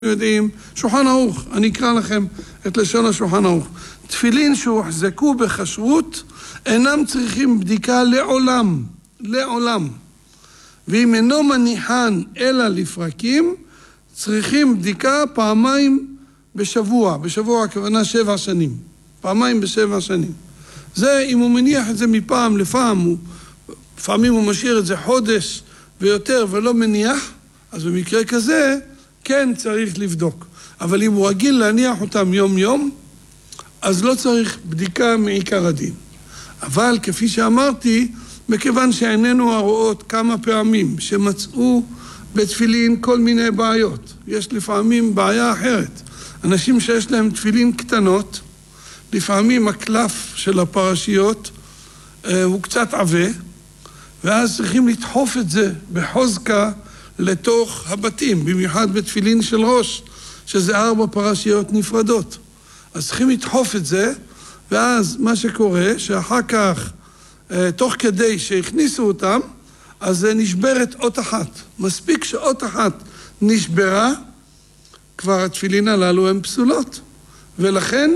יודעים, שולחן ערוך, אני אקרא לכם את לשון השולחן ערוך. תפילין שהוחזקו בכשרות אינם צריכים בדיקה לעולם, לעולם. ואם אינו מניחן אלא לפרקים, צריכים בדיקה פעמיים בשבוע. בשבוע הכוונה 7 שנים. פעמיים ב7 שנים. זה אם הוא מניח את זה מפעם לפעם, לפעמים הוא משאיר את זה חודש ויותר ולא מניח, אז במקרה כזה כן צריך לבדוק. אבל אם הוא רגיל להניח אותם יום יום, אז לא צריך בדיקה מעיקר הדין. אבל כפי שאמרתי, מכיוון שעינינו הרואות כמה פעמים שמצאו בתפילין כל מיני בעיות. יש לפעמים בעיה אחרת. אנשים שיש להם תפילין קטנות, לפעמים הקלף של הפרשיות הוא קצת עבה, ואז צריכים לדחוף את זה בחוזקה לתוך הבתים, במיוחד בתפילין של ראש, שזה 4 פרשיות נפרדות. אז צריכים לדחוף את זה, ואז מה שקורה, שאחר כך, תוך כדי שהכניסו אותם, אז זה נשברת אות אחת. מספיק שאות אחת נשברה, כבר התפילין הללו הן פסולות. ולכן,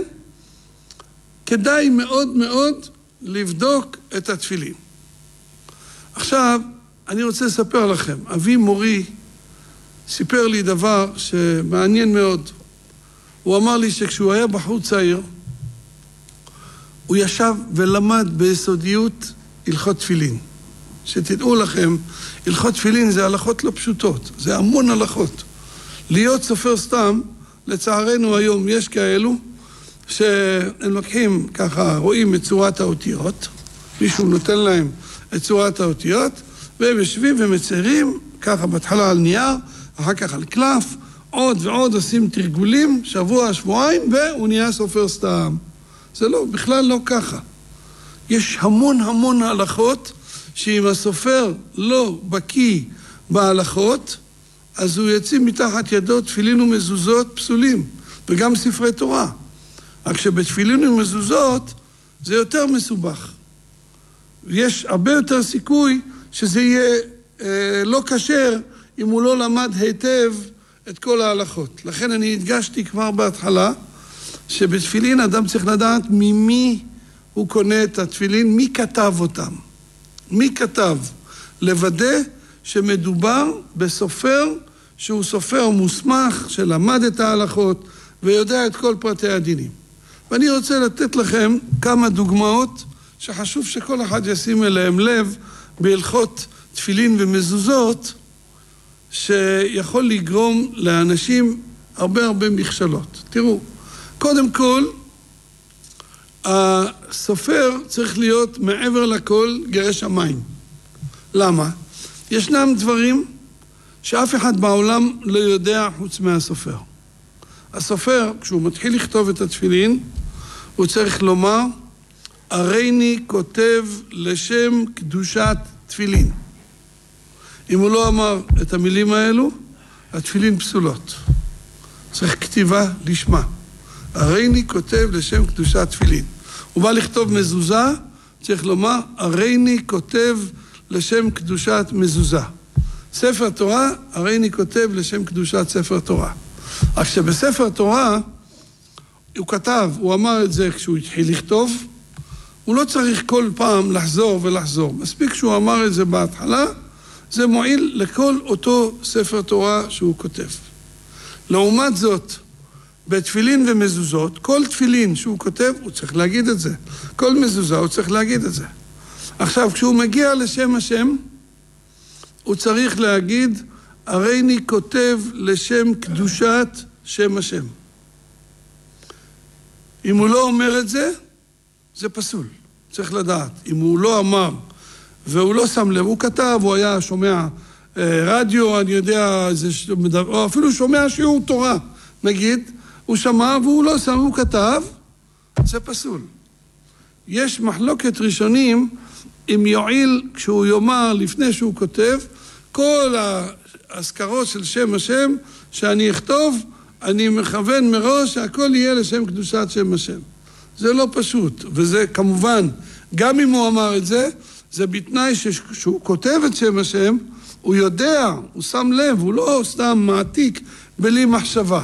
כדאי מאוד מאוד לבדוק את התפילין. עכשיו, אני רוצה לספר לכם, אבי מורי סיפר לי דבר שמעניין מאוד. הוא אמר לי שכשהוא היה בחור צעיר, הוא ישב ולמד ביסודיות הלכות תפילין. שתדעו לכם, הלכות תפילין זה הלכות לא פשוטות, זה המון הלכות. להיות סופר סתם, לצערנו היום יש כאלו, שהם לוקחים ככה, רואים את צורת האותיות, מישהו נותן להם את צורת האותיות, והם יושבים ומציירים ככה בהתחלה על נייר, אחר כך על קלף, עוד ועוד עושים תרגולים, שבוע, שבועיים, והוא נהיה סופר סתם. זה לא, בכלל לא ככה. יש המון המון הלכות, שאם הסופר לא בקיא בהלכות, אז הוא יוציא מתחת ידו תפילין ומזוזות פסולים, וגם ספרי תורה. רק שבתפילין ומזוזות זה יותר מסובך. יש הרבה יותר סיכוי שזה יהיה לא כשר אם הוא לא למד היטב את כל ההלכות. לכן אני הדגשתי כבר בהתחלה שבתפילין אדם צריך לדעת ממי הוא קונה את התפילין, מי כתב אותם. מי כתב? לוודא שמדובר בסופר שהוא סופר מוסמך, שלמד את ההלכות ויודע את כל פרטי הדינים. ואני רוצה לתת לכם כמה דוגמאות שחשוב שכל אחד ישים אליהם לב בהלכות תפילין ומזוזות, שיכול לגרום לאנשים הרבה מכשלות. תראו, קודם כל, הסופר צריך להיות מעבר לכל גרי שמיים. למה? ישנם דברים שאף אחד בעולם לא יודע חוץ מהסופר. הסופר, כשהוא מתחיל לכתוב את התפילין, הוא צריך לומר, הריני כותב לשם קדושת תפילין. אם הוא לא אמר את המילים האלו, התפילין פסולות. צריך כתיבה לשמה. הריני כותב לשם קדושת תפילין. הוא בא לכתוב מזוזה, צריך לומר, הריני כותב לשם קדושת מזוזה. ספר תורה, הריני כותב לשם קדושת ספר תורה. רק שבספר תורה, הוא כתב, הוא אמר את זה כשהוא התחיל לכתוב, הוא לא צריך כל פעם לחזור ולחזור. מספיק שהוא אמר את זה בהתחלה, זה מועיל לכל אותו ספר תורה שהוא כותב. לעומת זאת, בתפילין ומזוזות, כל תפילין שהוא כותב, הוא צריך להגיד את זה. כל מזוזה הוא צריך להגיד את זה. עכשיו, כשהוא מגיע לשם השם, הוא צריך להגיד, הריני כותב לשם קדושת שם השם. אם הוא לא אומר את זה, זה פסול. צריך לדעת. אם הוא לא אמר, והוא לא שם לב, הוא כתב, הוא היה שומע רדיו, אני יודע, או אפילו שומע שיעור תורה, נגיד, הוא שמע והוא לא שם, הוא כתב, זה פסול. יש מחלוקת ראשונים, אם יועיל, כשהוא יאמר לפני שהוא כותב, כל ההזכרות של שם השם שאני אכתוב, אני מכוון מראש שהכל יהיה לשם קדושת שם השם. זה לא פשוט, וזה כמובן, גם אם הוא אמר את זה, זה בתנאי שהוא כותב את שם השם, הוא יודע, הוא שם לב, הוא לא סתם מעתיק בלי מחשבה.